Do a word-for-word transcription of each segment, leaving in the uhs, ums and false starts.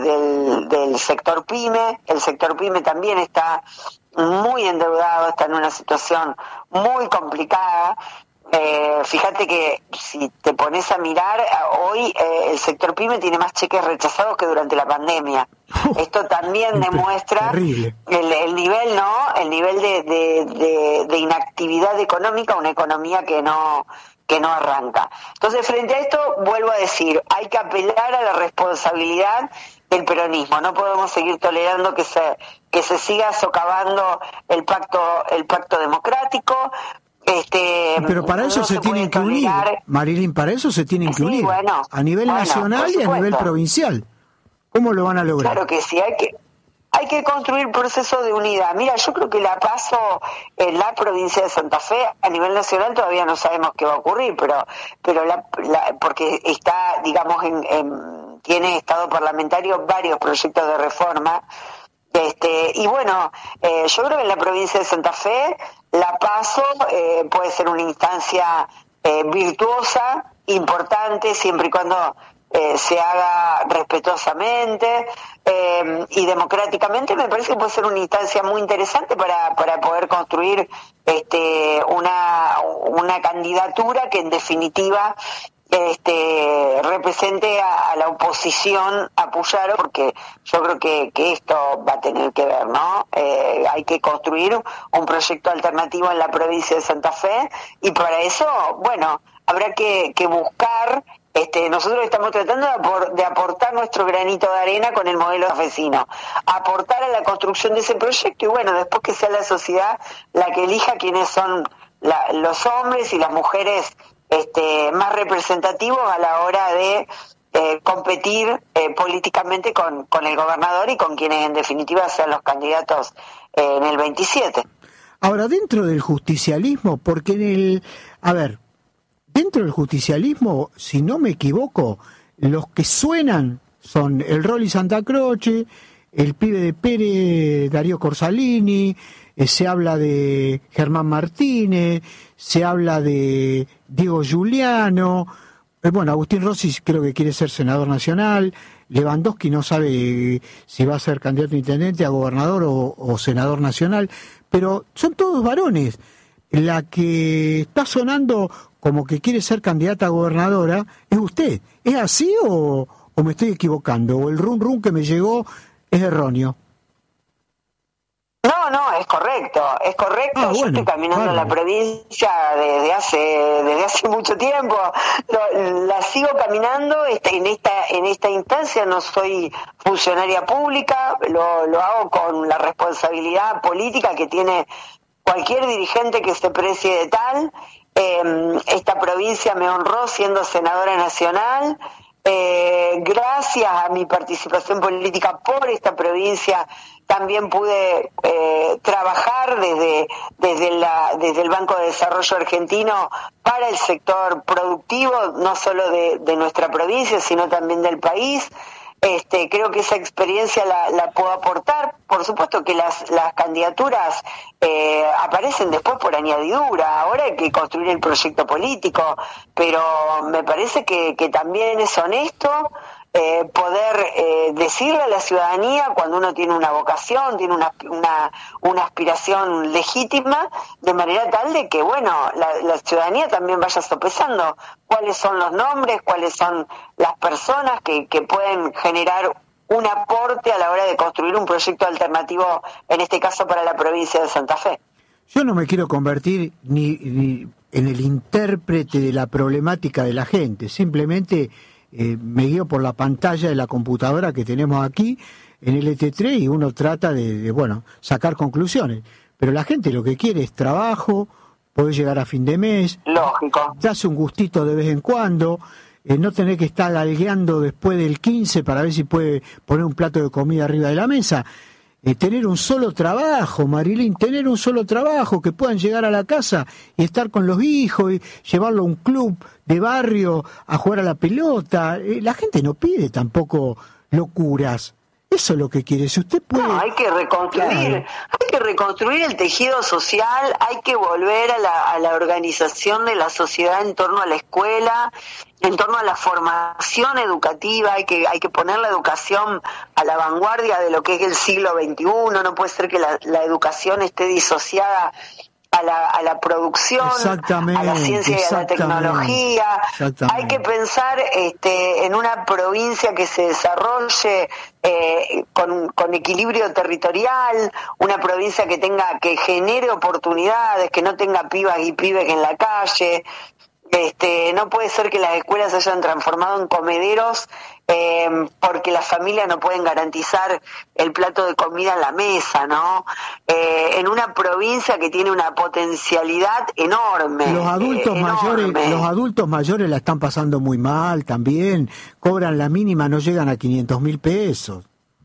del, del sector pyme. El sector pyme también está muy endeudado, está en una situación muy complicada. Eh, fíjate que si te pones a mirar, hoy eh, el sector pyme tiene más cheques rechazados que durante la pandemia. Esto también demuestra el, el nivel, ¿no? El nivel de, de, de, de inactividad económica, una economía que no que no arranca. Entonces, frente a esto, vuelvo a decir, hay que apelar a la responsabilidad del peronismo. No podemos seguir tolerando que se que se siga socavando el pacto el pacto democrático. Este, pero para eso no se, se tienen que unir, Marilyn, para eso se tienen que sí, unir, bueno, a nivel bueno, nacional y a nivel provincial. ¿Cómo lo van a lograr? Claro que sí, hay que hay que construir procesos de unidad. Mira, yo creo que la PASO en la provincia de Santa Fe, a nivel nacional todavía no sabemos qué va a ocurrir, pero pero la, la porque está, digamos, en, en tiene estado parlamentario varios proyectos de reforma. Este, y bueno, eh, yo creo que en la provincia de Santa Fe la PASO eh, puede ser una instancia eh, virtuosa, importante, siempre y cuando eh, se haga respetuosamente eh, y democráticamente. Me parece que puede ser una instancia muy interesante para, para poder construir este, una, una candidatura que en definitiva este represente a, a la oposición a Puyaro, porque yo creo que, que esto va a tener que ver, ¿no? Eh, hay que construir un proyecto alternativo en la provincia de Santa Fe y para eso, bueno, habrá que, que buscar, este, nosotros estamos tratando de, apor, de aportar nuestro granito de arena con el modelo santafesino, aportar a la construcción de ese proyecto y bueno, después que sea la sociedad la que elija quiénes son la, los hombres y las mujeres Este, más representativos a la hora de eh, competir eh, políticamente con, con el gobernador y con quienes en definitiva sean los candidatos eh, en el veintisiete. Ahora, dentro del justicialismo, porque en el... A ver, dentro del justicialismo, si no me equivoco, los que suenan son el Rolly Santa Croce, el pibe de Pérez, Darío Corsalini, eh, se habla de Germán Martínez, se habla de Diego Giuliano, eh, bueno, Agustín Rossi creo que quiere ser senador nacional, Lewandowski no sabe si va a ser candidato a intendente, a gobernador o, o senador nacional, pero son todos varones. La que está sonando como que quiere ser candidata a gobernadora es usted. ¿Es así o, o me estoy equivocando? ¿O el rum rum que me llegó es erróneo? No, no, es correcto, es correcto. Ah, Yo bueno, estoy caminando vale. en la provincia desde hace desde hace mucho tiempo. Lo, la sigo caminando. Este, en esta en esta instancia no soy funcionaria pública. Lo, lo hago con la responsabilidad política que tiene cualquier dirigente que se precie de tal. Eh, esta provincia me honró siendo senadora nacional. Eh, gracias a mi participación política por esta provincia también pude eh, trabajar desde desde la desde el Banco de Desarrollo Argentino para el sector productivo, no solo de, de nuestra provincia, sino también del país. Este, creo que esa experiencia la, la puedo aportar. Por supuesto que las, las candidaturas eh, aparecen después por añadidura. Ahora hay que construir el proyecto político, pero me parece que, que también es honesto eh, poder eh, decirle a la ciudadanía cuando uno tiene una vocación, tiene una, una, una aspiración legítima, de manera tal de que, bueno, la, la ciudadanía también vaya sopesando cuáles son los nombres, cuáles son las personas que, que pueden generar un aporte a la hora de construir un proyecto alternativo, en este caso para la provincia de Santa Fe. Yo no me quiero convertir ni, ni en el intérprete de la problemática de la gente, simplemente eh, me guío por la pantalla de la computadora que tenemos aquí en el E T tres y uno trata de, de bueno, sacar conclusiones. Pero la gente lo que quiere es trabajo, poder llegar a fin de mes, lógico, darse un gustito de vez en cuando, eh, no tener que estar galgueando después del quince para ver si puede poner un plato de comida arriba de la mesa. Eh, tener un solo trabajo, Marilyn, tener un solo trabajo, que puedan llegar a la casa y estar con los hijos y llevarlo a un club de barrio a jugar a la pelota. Eh, la gente no pide tampoco locuras. Eso Eso es lo que quiere. Si usted puede... No, hay que reconstruir, claro. hay que reconstruir el tejido social, hay que volver a la, a la organización de la sociedad en torno a la escuela, en torno a la formación educativa, hay que hay que poner la educación a la vanguardia de lo que es el siglo veintiuno, no puede ser que la, la educación esté disociada a la, a la producción, a la ciencia y a la tecnología. Hay que pensar este, en una provincia que se desarrolle eh, con, con equilibrio territorial, una provincia que tenga, que genere oportunidades, que no tenga pibas y pibes en la calle. Este, no puede ser que las escuelas se hayan transformado en comederos eh, porque las familias no pueden garantizar el plato de comida en la mesa, ¿no? Eh, en una provincia que tiene una potencialidad enorme. Los adultos eh, mayores, enorme. los adultos mayores la están pasando muy mal también, cobran la mínima, no llegan a quinientos mil pesos.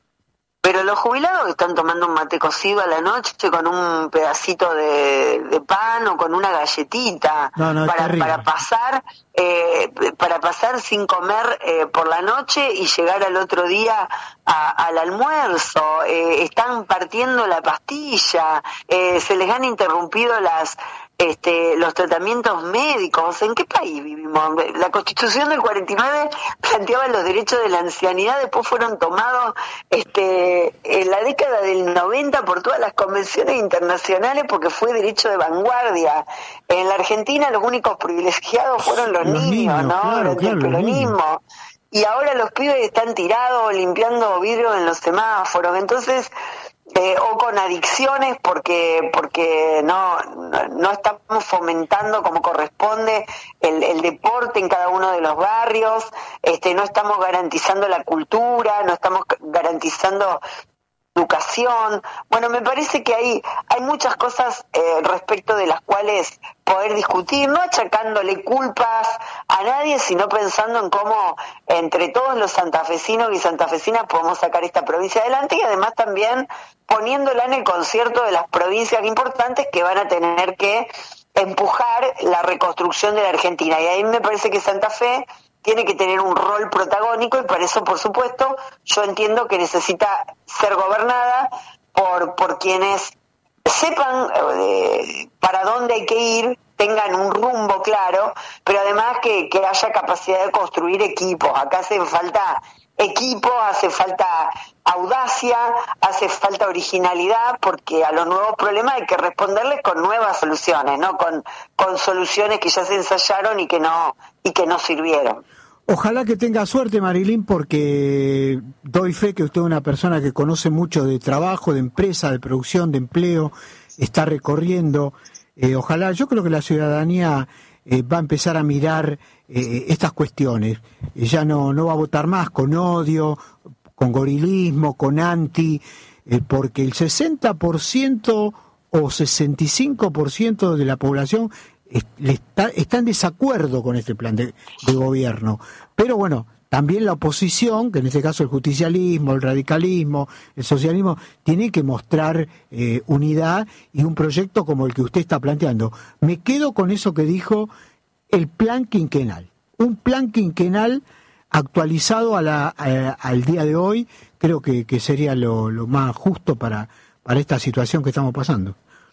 Pero los jubilados están tomando un mate cocido a la noche con un pedacito de, de pan o con una galletita no, no, para, para pasar eh, para pasar sin comer eh, por la noche y llegar al otro día a, al almuerzo. Eh, están partiendo la pastilla, eh, se les han interrumpido las Este, los tratamientos médicos. ¿En qué país vivimos? La Constitución del cuarenta y nueve planteaba los derechos de la ancianidad, después fueron tomados este, en la década del noventa por todas las convenciones internacionales porque fue derecho de vanguardia. En la Argentina los únicos privilegiados fueron los, los niños, niños, ¿no? Claro, Durante claro, el peronismo. Y ahora los pibes están tirados limpiando vidrio en los semáforos. Entonces, Eh, o con adicciones porque porque no, no no estamos fomentando como corresponde el, el deporte en cada uno de los barrios, este no estamos garantizando la cultura, no estamos garantizando educación. Bueno, me parece que hay hay muchas cosas eh, respecto de las cuales poder discutir, no achacándole culpas a nadie, sino pensando en cómo entre todos los santafesinos y santafesinas podemos sacar esta provincia adelante y además también poniéndola en el concierto de las provincias importantes que van a tener que empujar la reconstrucción de la Argentina. Y ahí me parece que Santa Fe tiene que tener un rol protagónico y para eso, por supuesto, yo entiendo que necesita ser gobernada por, por quienes sepan eh, para dónde hay que ir, tengan un rumbo claro, pero además que, que haya capacidad de construir equipos. Acá hace falta equipo, hace falta audacia, hace falta originalidad, porque a los nuevos problemas hay que responderles con nuevas soluciones, no con, con soluciones que ya se ensayaron y que no y que no sirvieron. Ojalá que tenga suerte, Marilyn, porque doy fe que usted es una persona que conoce mucho de trabajo, de empresa, de producción, de empleo, está recorriendo. Eh, ojalá, yo creo que la ciudadanía eh, va a empezar a mirar eh, estas cuestiones. Eh, ya no, no va a votar más con odio, con gorilismo, con anti, eh, porque el sesenta por ciento o sesenta y cinco por ciento de la población Está, está en desacuerdo con este plan de, de gobierno. Pero bueno, también la oposición, que en este caso el justicialismo, el radicalismo, el socialismo, tiene que mostrar eh, unidad y un proyecto como el que usted está planteando. Me quedo con eso que dijo, el plan quinquenal. Un plan quinquenal actualizado a la, a, al día de hoy, creo que, que sería lo, lo más justo para, para esta situación que estamos pasando.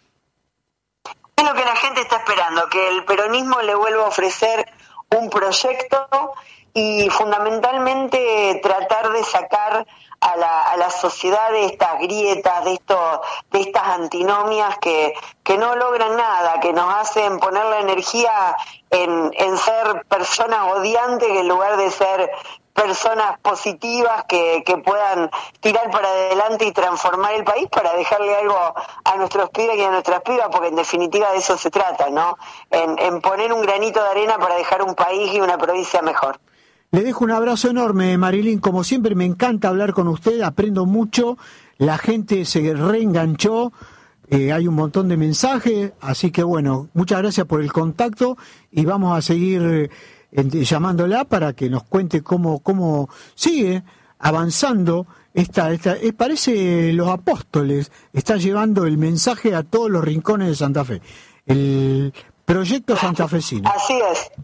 Es lo que la gente está esperando, que el peronismo le vuelva a ofrecer un proyecto y fundamentalmente tratar de sacar a la, a la sociedad de estas grietas, de estos, de estas antinomias que, que no logran nada, que nos hacen poner la energía en, en ser personas odiantes en lugar de ser personas positivas que, que puedan tirar para adelante y transformar el país para dejarle algo a nuestros pibes y a nuestras pibas, porque en definitiva de eso se trata, ¿no? En, en poner un granito de arena para dejar un país y una provincia mejor. Le dejo un abrazo enorme, Marilyn. Como siempre, me encanta hablar con usted, aprendo mucho. La gente se reenganchó, eh, hay un montón de mensajes, así que bueno, muchas gracias por el contacto y vamos a seguir llamándola para que nos cuente cómo cómo sigue avanzando esta esta eh, parece los apóstoles, está llevando el mensaje a todos los rincones de Santa Fe, el proyecto santafesino. Así es,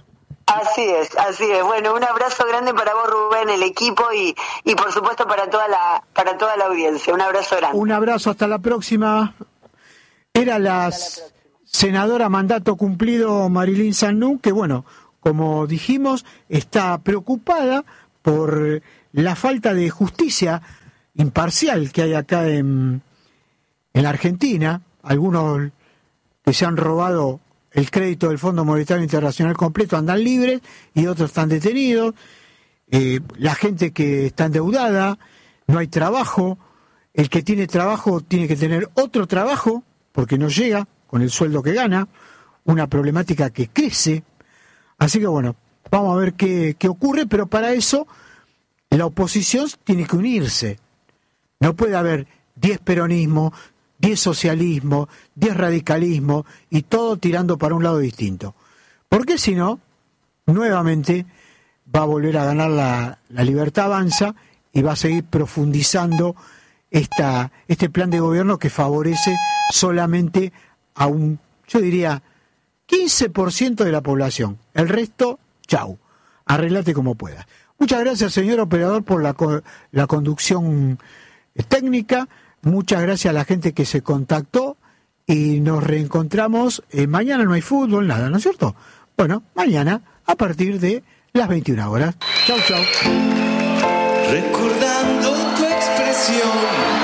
Así es, así es. Bueno, un abrazo grande para vos, Rubén, el equipo y, y por supuesto para toda la para toda la audiencia. Un abrazo grande. Un abrazo, hasta la próxima. Era la senadora mandato cumplido Marilyn Sanú, que bueno, como dijimos, está preocupada por la falta de justicia imparcial que hay acá en, en la Argentina. Algunos que se han robado el crédito del Fondo Monetario Internacional completo andan libres y otros están detenidos. Eh, la gente que está endeudada, no hay trabajo. El que tiene trabajo tiene que tener otro trabajo porque no llega con el sueldo que gana. Una problemática que crece. Así que bueno, vamos a ver qué, qué ocurre, pero para eso la oposición tiene que unirse. No puede haber diez peronismos, diez socialismo, diez radicalismo y todo tirando para un lado distinto. Porque si no, nuevamente va a volver a ganar la, la Libertad Avanza y va a seguir profundizando esta, este plan de gobierno que favorece solamente a un, yo diría, quince por ciento de la población. El resto, chau, arreglate como puedas. Muchas gracias, señor operador, por la, la conducción técnica. Muchas gracias a la gente que se contactó y nos reencontramos. Eh, mañana no hay fútbol, nada, ¿no es cierto? Bueno, mañana a partir de las veintiuna horas. Chau, chau. Recordando tu expresión.